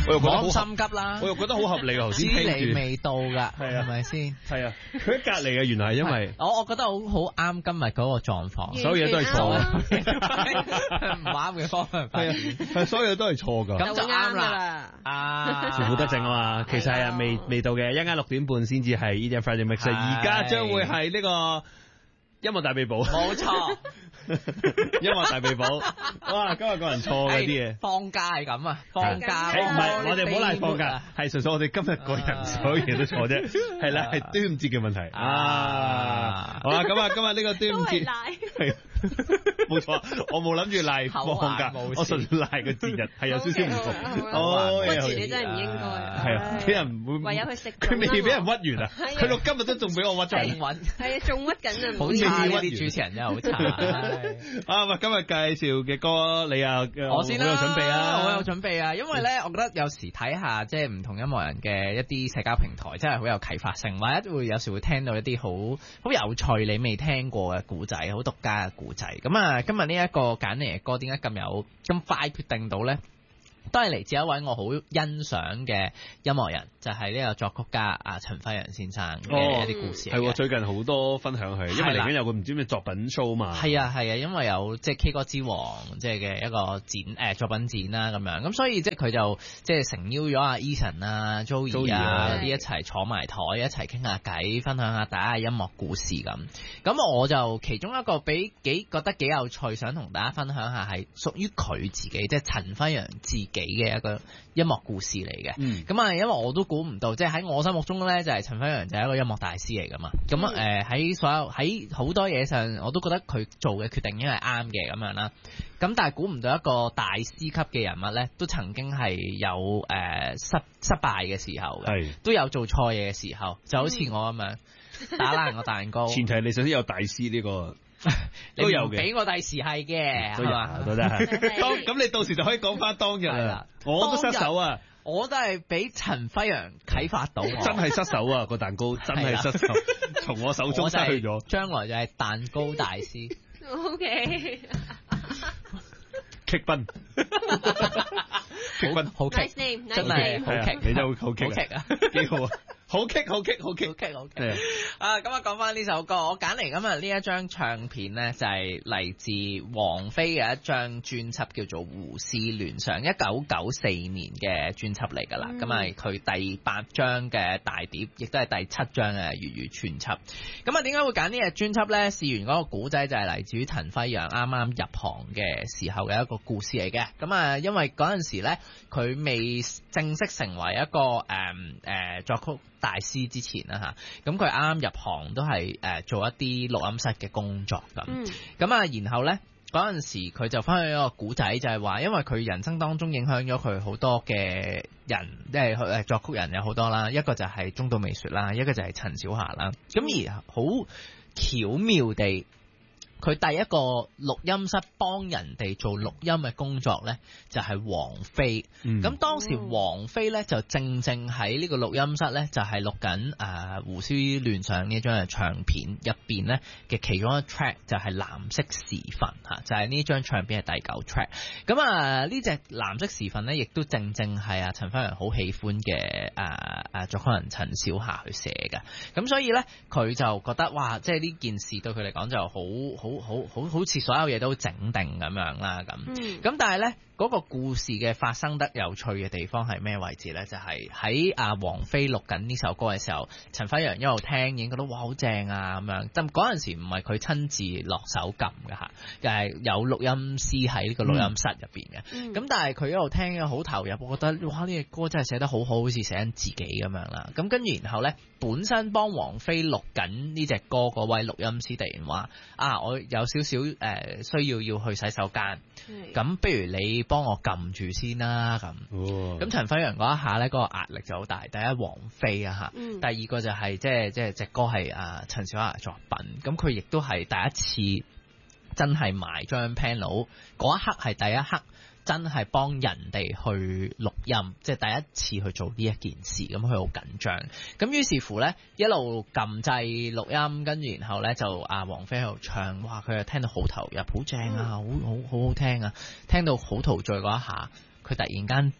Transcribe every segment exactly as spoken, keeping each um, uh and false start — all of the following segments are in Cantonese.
我又覺得好冇咁心急啦， 我又覺得好合理啊！頭先知聽住你未到㗎， 係啊係咪先？ 係啊，佢喺隔離啊，原來係因為我我覺得好好啱今日嗰個狀況， 所有嘢都係錯啊， 唔啱嘅方向發展， 係所有嘢都係錯㗎， 咁就啱啦。啊， 全部得正啊嘛，其實係啊未未到嘅，一陣間六點半先至係 E D M Friday Mix，而家將會係呢個音樂大秘寶， 冇錯， 音樂大秘寶，哇！今日個人錯嗰啲嘢， 放假係咁啊，放假唔係我哋唔好賴放假，係純粹我哋今日個人所有嘢都錯啫，係啦，係端午節嘅問題啊！好啦，咁啊，今日呢個端午節係冇錯，我冇諗住賴放假，我純粹賴個節日係有少少唔同。 哦，屈住你真係唔應該， 係啊，俾人唔會唯有去食， 佢未俾人屈完啊，佢到今日都仲俾我屈緊， 係啊，仲屈緊啊， 好差呢啲主持人真係好差。 啊，喂，今日介紹嘅歌你啊， 我先啦， 我有準備啊， 我有準備啊，因為咧，我覺得有時睇下即係唔同音樂人嘅一啲社交平台，真係好有啟發性，或者會有時會聽到一啲好好有趣你未聽過嘅故仔，好獨家嘅故仔。咁啊，今日呢一個揀嚟嘅歌，點解咁有咁快決定到咧？都係嚟自一位我好欣賞嘅音樂人，就係、是、呢個作曲家啊陳輝陽先生嘅一啲故事。係、 哦、最近好多分享係，因為嚟緊有個唔知咩作品 show 嘛。 係啊係啊，因為有即係 K 歌之王即係嘅一個展誒、呃、作品展啦咁樣，咁所以即係佢就即係誠邀咗阿 Eason 啊、Joey 啊嗰啲一齊坐埋台一齊傾下偈，分享下大家嘅音樂故事咁。咁我就其中一個俾幾覺得幾有趣，想同大家分享下係屬於佢自己，即係陳輝陽自己嘅一個音樂故事嚟嘅，咁啊、嗯，因為我都估唔到，即係喺我心目中咧，就係陳輝陽就係一個音樂大師嚟噶嘛，咁啊、嗯，誒喺、呃、所有喺好多嘢上，我都覺得佢做嘅決定應該係啱嘅咁樣啦。咁但係估唔到一個大師級嘅人物咧，都曾經係有誒、呃、失失敗嘅時候嘅，是都有做錯嘢嘅時候，就好似我咁樣、嗯、打爛個蛋糕。前提你首先有大師呢、這個。 都有嘅，俾我第時係嘅，係嘛？ 都得係。當咁你到時就可以講翻當日啦。我都失手啊！ 我都係俾陳輝陽啟發到我， 真係失手啊！個蛋糕真係失手，從我手中失去咗。 將來就係蛋糕大師。 O K。 激奔，激奔， 好激，真係好激， 你都好激啊， 幾好啊！好激好激好激好激好激啊！咁啊，講翻呢首歌，我揀嚟今日呢一張唱片呢，就係嚟自王菲嘅一張專輯，叫做《胡思亂想》，一九九四年嘅專輯嚟噶啦。咁啊、嗯，佢第八張嘅大碟，亦都係第七張嘅粵語專輯。咁啊，點解會揀呢隻專輯呢？試完嗰個古仔就係嚟自於陳輝陽啱啱入行嘅時候嘅一個故事嚟嘅。咁啊，因為嗰陣時呢，佢未正式成為一個誒誒、呃、作曲大師之前啦吓，咁佢啱啱入行都係誒、呃、做一啲錄音室嘅工作咁，咁啊、嗯、然後呢，嗰陣時佢就分享一個古仔，就係話因為佢人生當中影響咗佢好多嘅人，即係誒作曲人有好多啦，一個就係中島美雪啦，一個就係陳小霞啦，咁、嗯、而好巧妙地，佢第一個錄音室幫人哋做錄音嘅工作呢，就係王菲。咁、嗯、當時王菲呢，就正正喺呢個錄音室呢，就係錄緊誒胡思亂想呢張嘅唱片入邊呢嘅其中一 track 就係藍色時分吓，就係呢張唱片係第九 track。咁啊呢隻藍色時分呢，亦都正正係啊陳輝陽好喜歡嘅誒誒作曲人陳小霞去寫嘅。咁所以呢，佢就覺得哇，即係呢件事對佢嚟講就好好。好好好似所有嘢都整定咁樣啦，咁咁、嗯、但係呢嗰、嗰個故事嘅發生得有趣嘅地方係咩位置呢？就係喺阿王菲錄緊呢首歌嘅時候，陳輝陽一路聽已經覺得哇好正啊咁樣。但嗰陣時唔係佢親自落手撳嘅吓，就係有錄音師喺呢個錄音室入邊嘅。咁、嗯、但係佢一路聽好投入，我覺得哇呢隻歌真係寫得好好，好似寫緊自己咁樣啦。咁跟住然後呢，本身幫王菲錄緊呢隻歌嗰位錄音師突然話啊，我有少少誒、呃、需要要去洗手間，咁是不如你幫我撳住先啦咁。咁陳輝陽嗰一下呢，嗰、嗰個壓力就好大。第一王菲啊嚇，嗯、第二個就係即係即係隻歌係啊陳小霞作品，咁佢亦都係第一次真係埋張 panel 嗰一刻係第一刻。真係幫人哋去錄音，即係第一次去做呢一件事，咁佢好緊張。咁於是乎呢，一路撳掣錄音，跟住然後呢，就阿王菲喺度唱，哇！佢又聽到好投入，好正啊，好好好好聽啊，聽到好陶醉嗰一下，佢突然間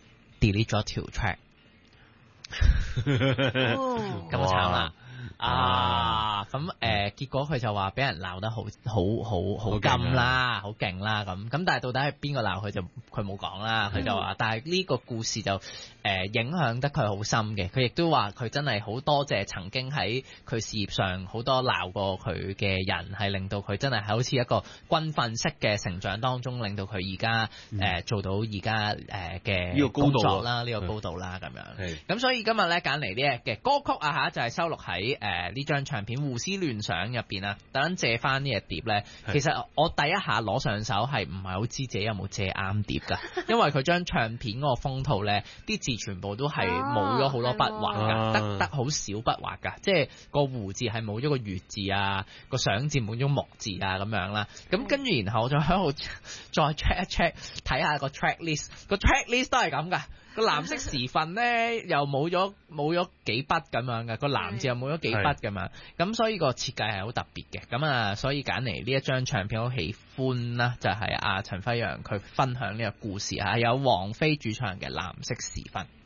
delete 咗條 track，咁就慘啦。啊，咁誒、呃，結果佢就話俾人鬧得好好好好勁啦，好勁啦咁。咁但係到底係邊個鬧佢就佢冇講啦。佢就話，但係呢個故事就誒、呃、影響得佢好深嘅。佢亦都話佢真係好多謝曾經喺佢事業上好多鬧過佢嘅人，係令到佢真係好似一個軍訓式嘅成長當中，令到佢而家誒做到而家誒嘅工作啦，呢、呢個高度啦咁樣。咁所以今日咧揀嚟呢嘅歌曲啊嚇，就係、是、收錄喺誒呢張唱片《胡思亂想》入邊啊，等陣借翻呢隻碟咧。其實我第一下攞上手係唔係好知自己有冇借啱碟㗎，因為佢張唱片嗰個封套咧，啲字全部都係冇咗好多筆畫㗎，啊、得得好少筆畫㗎，即係個胡字係冇咗個月字啊，個想字冇咗木字啊咁樣啦。咁跟住然後我就喺度再 check 一 check 睇下個 track list，個 track list 都係咁㗎。個藍色時分咧又冇咗冇咗幾筆咁樣嘅，個藍字又冇咗幾筆咁樣，咁所以個設計係好特別嘅，咁啊所以揀嚟呢一張唱片好喜歡啦，就係阿陳輝陽佢分享呢個故事啊，有王菲主唱嘅藍色時分。